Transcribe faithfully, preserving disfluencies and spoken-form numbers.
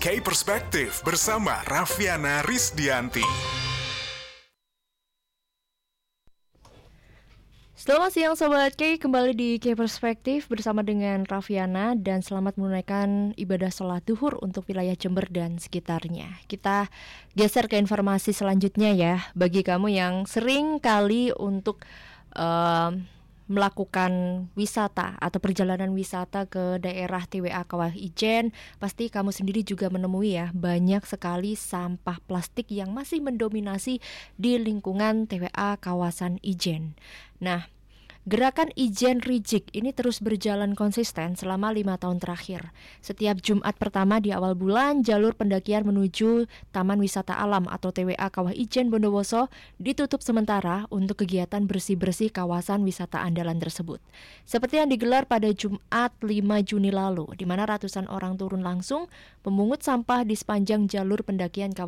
K Perspektif bersama Raffiana Rizdianti. Selamat siang Sobat K, kembali di K Perspektif bersama dengan Raffiana dan selamat menunaikan ibadah sholat duhur untuk wilayah Jember dan sekitarnya. Kita geser ke informasi selanjutnya ya, bagi kamu yang sering kali untuk uh, melakukan wisata atau perjalanan wisata ke daerah T W A Kawah Ijen, pasti kamu sendiri juga menemui ya banyak sekali sampah plastik yang masih mendominasi di lingkungan T W A kawasan Ijen. Nah, gerakan Ijen Reject ini terus berjalan konsisten selama lima tahun terakhir. Setiap Jumat pertama di awal bulan, jalur pendakian menuju Taman Wisata Alam atau T W A Kawah Ijen Bondowoso ditutup sementara untuk kegiatan bersih-bersih kawasan wisata andalan tersebut. Seperti yang digelar pada Jumat lima Juni lalu, di mana ratusan orang turun langsung memungut sampah di sepanjang jalur pendakian kawasan